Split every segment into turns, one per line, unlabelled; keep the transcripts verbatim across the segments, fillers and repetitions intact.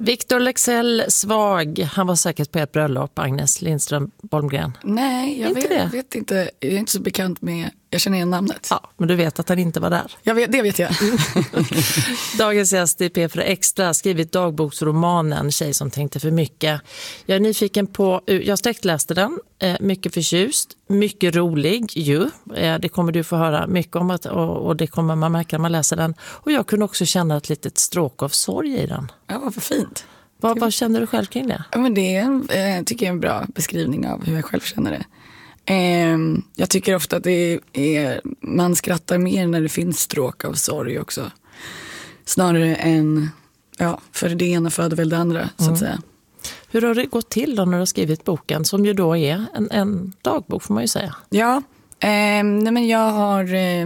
Victor Leksell Svag, han var säkert på ett bröllop, Agnes Lindström Bolmgren.
Nej, jag
inte
vet,
det?
vet inte. Jag är inte så bekant med, jag känner igen namnet.
Ja, men du vet att han inte var där.
Jag vet, det vet jag.
Dagens gäst i P fyra Extra skrivit dagboksromanen Tjej som tänkte för mycket. Jag är nyfiken på, jag sträckläste den, mycket förtjust, mycket rolig ju. Det kommer du få höra mycket om att, och det kommer man märka när man läser den. Och jag kunde också känna ett litet stråk av sorg i den.
Ja, vad fint.
Vad, vad känner du själv kring det?
Ja, men det är, tycker jag är en bra beskrivning av hur jag själv känner det. Jag tycker ofta att det är, man skrattar mer när det finns stråk av sorg också. Snarare än, ja, för det ena föder väl det andra, så att mm. säga.
Hur har det gått till då när du har skrivit boken, som ju då är en, en dagbok får man ju säga? Ja,
eh, nej men jag har... Eh,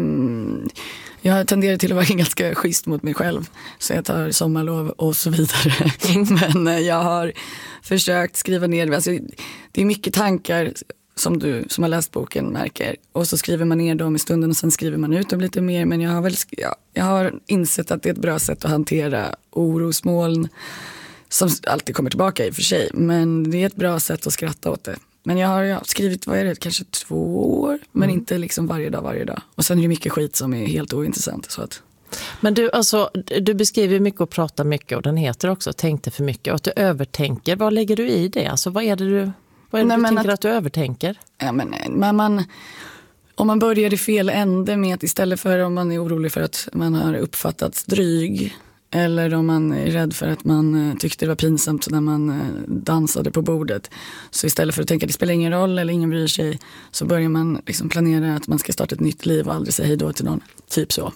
Jag tenderar till att vara ganska schysst mot mig själv. Så jag tar sommarlov och så vidare. Men jag har försökt skriva ner det. Alltså, det är mycket tankar som du som har läst boken märker. Och så skriver man ner dem i stunden och sen skriver man ut dem lite mer. Men jag har, väl, ja, jag har insett att det är ett bra sätt att hantera orosmoln. Som alltid kommer tillbaka i och för sig. Men det är ett bra sätt att skratta åt det. Men jag har, jag har skrivit, vad är det, kanske två år. Men mm. inte liksom varje dag, varje dag. Och sen är det mycket skit som är helt ointressant. Så att...
Men du, alltså, du beskriver mycket och pratar mycket. Och den heter också Tänkte för mycket. Och att du övertänker, vad lägger du i det? Alltså vad är det du, vad är det Nej, du tänker att... att du övertänker?
Ja, men, men man... Om man börjar i fel ände med att istället för om man är orolig för att man har uppfattats dryg... Eller om man är rädd för att man tyckte det var pinsamt när man dansade på bordet. Så istället för att tänka att det spelar ingen roll eller ingen bryr sig, så börjar man liksom planera att man ska starta ett nytt liv och aldrig säga hej då till någon. Typ så.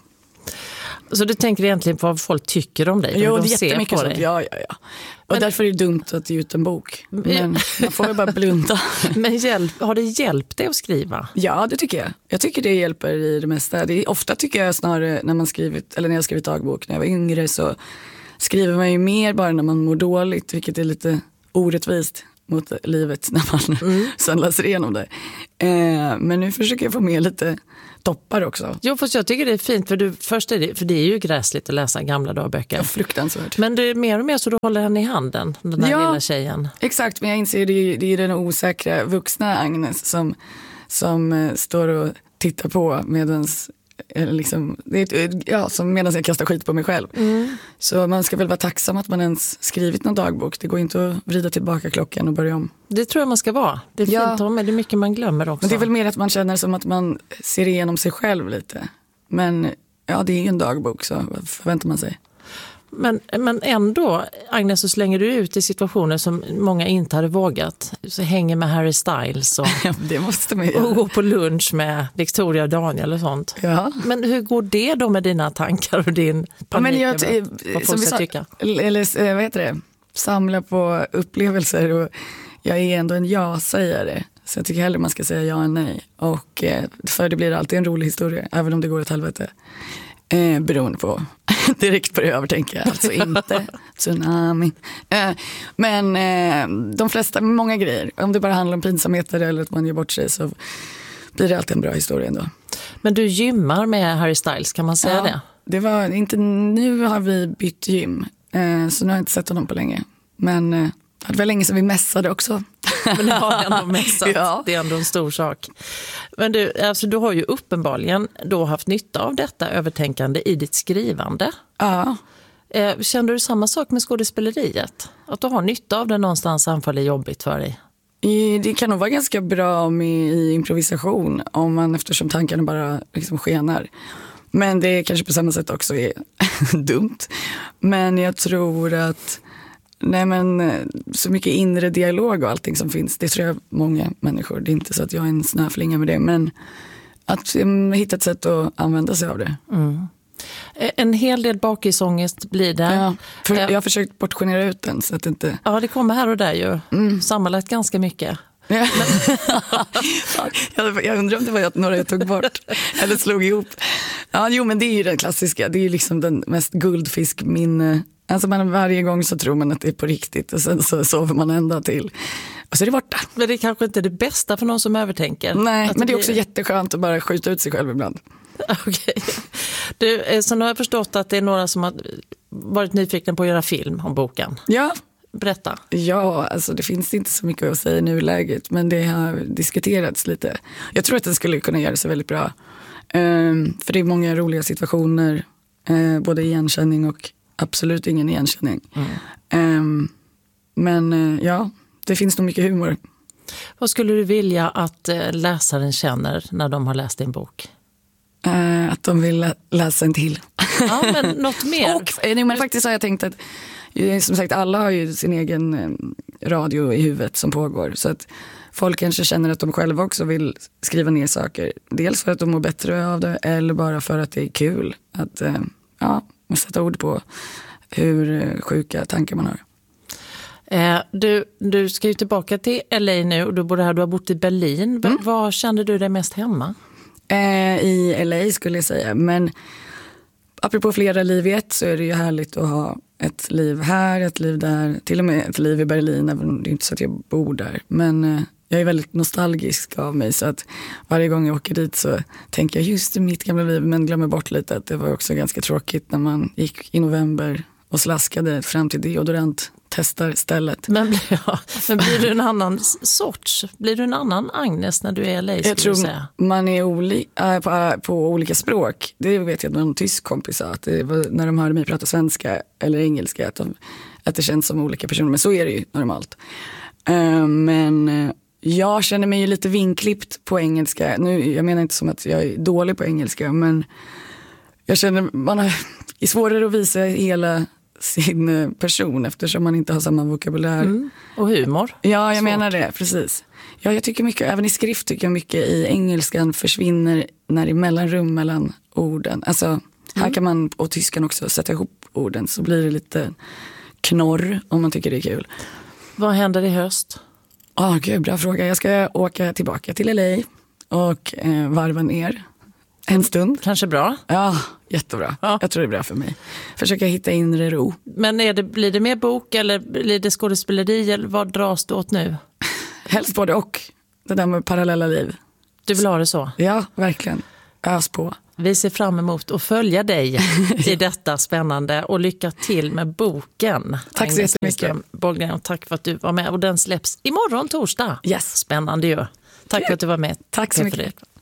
Så du tänker egentligen på vad folk tycker om dig?
Jo,
de
det är jättemycket sånt. Ja, ja, ja. Och men, därför är det dumt att ge ut en bok. Men man får ju bara blunda.
Men hjälp, har det hjälpt dig att skriva?
Ja, det tycker jag. Jag tycker det hjälper i det mesta. Det är, ofta tycker jag snarare när man skrivit, eller när jag skrivit dagbok när jag var yngre, så skriver man ju mer bara när man mår dåligt, vilket är lite orättvist mot livet när man mm. sen läser igenom det. Eh, men nu försöker jag få med lite toppar också.
Jo, fast jag tycker det är fint, för, du, först är det, för det är ju gräsligt att läsa gamla dagböcker.
Ja, fruktansvärt.
Men det är mer och mer så du håller henne i handen, den där
ja,
lilla tjejen.
Exakt, men jag inser att det är, det är den osäkra vuxna Agnes som, som eh, står och tittar på medans liksom, det är, ja, som medan jag kastar skit på mig själv. Mm. Så man ska väl vara tacksam att man ens skrivit någon dagbok. Det går inte att vrida tillbaka klockan och börja om.
Det tror jag man ska vara. Det är
ja.
fint om, men det är mycket man glömmer också.
Men det är väl mer att man känner som att man ser igenom sig själv lite. Men ja, det är ju en dagbok, så vad förväntar man sig?
Men, men ändå, Agnes, så slänger du ut i situationer som många inte hade vågat. Så hänger med Harry Styles och,
det måste man göra.
Och går på lunch med Victoria och Daniel och sånt.
Ja.
Men hur går det då med dina tankar och din panik? Ja, men jag, över vad folk ska tycka?
Eller vad heter det? Samla på upplevelser, och jag är ändå en ja-sägare. Så jag tycker hellre man ska säga ja än nej. Och för det blir alltid en rolig historia, även om det går åt helvete. Eh, beroende på direkt på det jag övertänker, alltså inte tsunami. Eh, men eh, de flesta, många grejer, om det bara handlar om pinsamheter eller att man gör bort sig, så blir det alltid en bra historia ändå. Men
du gymmar med Harry Styles, kan man säga ja, det?
Det var inte, nu har vi bytt gym, eh, så nu har jag inte sett honom på länge. Men eh, det var länge sedan vi mässade också.
Men det har ändå mässat.
Ja.
Det är ändå en stor sak. Men du, alltså, du har ju uppenbarligen då haft nytta av detta övertänkande i ditt skrivande.
Ja.
Eh, kände du samma sak med skådespeleriet? Att du har nytta av det någonstans, anfall är jobbigt för dig?
I, det kan nog vara ganska bra med i improvisation, om man, eftersom tankarna bara liksom skenar. Men det är kanske på samma sätt också är dumt. Men jag tror att nej, men så mycket inre dialog och allting som finns, det tror jag många människor. Det är inte så att jag är en snöflinga med det, men att hitta ett sätt att använda sig av det.
Mm. En hel del bakisångest blir det.
Ja, för jag har försökt portionera ut den så att det inte...
Ja, det kommer här och där ju. Mm. Sammanlagt ganska mycket.
Ja. jag, jag undrar om det var några jag tog bort eller slog ihop. Ja, jo, men det är ju den klassiska. Det är ju liksom den mest guldfiskminne. Alltså man, varje gång så tror man att det är på riktigt, och sen så sover man ända till. Och så är det borta.
Men det är kanske inte det bästa för någon som övertänker.
Nej,
att
men det är
blir...
också jätteskönt att bara skjuta ut sig själv ibland.
Okej. Du, så nu har jag förstått att det är några som har varit nyfiken på att göra film om boken.
Ja.
Berätta.
Ja, alltså det finns inte så mycket att säga i nuläget, men det har diskuterats lite. Jag tror att det skulle kunna göra sig väldigt bra. Um, för det är många roliga situationer, uh, både igenkänning och absolut ingen igenkänning. Mm. Um, men uh, ja, det finns nog mycket humor.
Vad skulle du vilja att uh, läsaren känner när de har läst din bok?
Uh, att de vill lä- läsa en till.
Ja, men något mer.
Och, nej, men faktiskt har jag tänkt att, som sagt, alla har ju sin egen eh, radio i huvudet som pågår. Så att folk kanske känner att de själva också vill skriva ner saker. Dels för att de mår bättre av det, eller bara för att det är kul att eh, ja, sätta ord på hur eh, sjuka tankar man har.
Eh, du, du ska ju tillbaka till L A nu och du bor här, du har bott i Berlin. Mm. Var kände du dig mest hemma?
Eh, I L A skulle jag säga, men apropå flera liv i ett så är det ju härligt att ha ett liv här, ett liv där, till och med ett liv i Berlin, även om det är inte så att jag bor där. Men eh, jag är väldigt nostalgisk av mig, så att varje gång jag åker dit så tänker jag just i mitt gamla liv, men glömmer bort lite att det var också ganska tråkigt när man gick i november och slaskade fram till deodorant testar stället.
Men, ja, men blir du en annan sorts? Blir du en annan Agnes när du är i L A?
Jag tror
säga?
man är oli- äh, på, äh, på olika språk. Det vet jag att någon tysk kompis sa. Att det var, när de hörde mig prata svenska eller engelska, att, de, att det känns som olika personer. Men så är det ju normalt. Uh, men uh, jag känner mig ju lite vinklippt på engelska. Nu, jag menar inte som att jag är dålig på engelska, men jag känner man har, är svårare att visa hela sin person eftersom man inte har samma vokabulär. Mm.
Och humor.
Ja, jag
Svårt.
menar det, precis. Ja, jag tycker mycket, även i skrift tycker jag mycket i engelskan försvinner när det är mellanrum mellan orden. Alltså, mm. här kan man, och tyskan också, sätta ihop orden så blir det lite knorr om man tycker det är kul.
Vad händer i höst?
Ja, oh, gud, bra fråga. Jag ska åka tillbaka till L A och eh, varva ner en stund.
Kanske bra.
Ja, jättebra. Ja. Jag tror det är bra för mig. Försöka hitta inre ro.
Men är det, blir det mer bok eller blir det skådespeleri eller vad dras du åt nu?
Helst både och. Det där med parallella liv.
Du vill ha det så?
Ja, verkligen. Ös på.
Vi ser fram emot att följa dig i detta spännande och lycka till med boken.
Tack så jättemycket.
Bollgren, och tack för att du var med och den släpps imorgon torsdag.
Yes.
Spännande ju. Tack för att du var med.
Tack så mycket.